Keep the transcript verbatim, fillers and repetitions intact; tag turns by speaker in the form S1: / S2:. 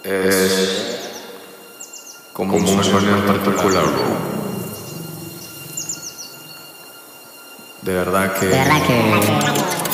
S1: es como un sueño en particular, bro. De verdad que...
S2: De verdad que...